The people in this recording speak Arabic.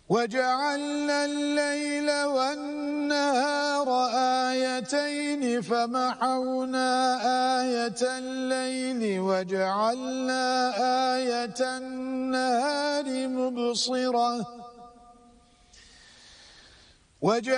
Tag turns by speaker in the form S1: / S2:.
S1: وجعلنا الليل والنهار آيتين فمحونا آية الليل وجعلنا آية النهار مبصرة